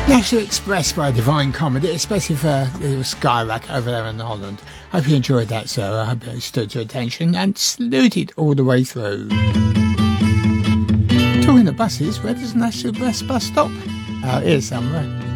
National Express by Divine Comedy, especially for the little Skyrack over there in Holland. Hope you enjoyed that, sir. I hope it stood to attention and saluted all the way through. Talking of buses, where does National Express bus stop? Out here somewhere.